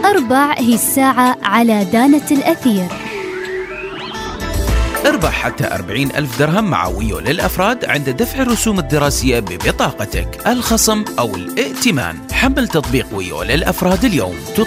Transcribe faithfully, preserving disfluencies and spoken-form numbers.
أربع هي الساعة على دانة الأثير. اربح حتى أربعين ألف درهم مع ويو للأفراد عند دفع الرسوم الدراسية ببطاقتك، الخصم أو الائتمان. حمل تطبيق ويو للأفراد اليوم.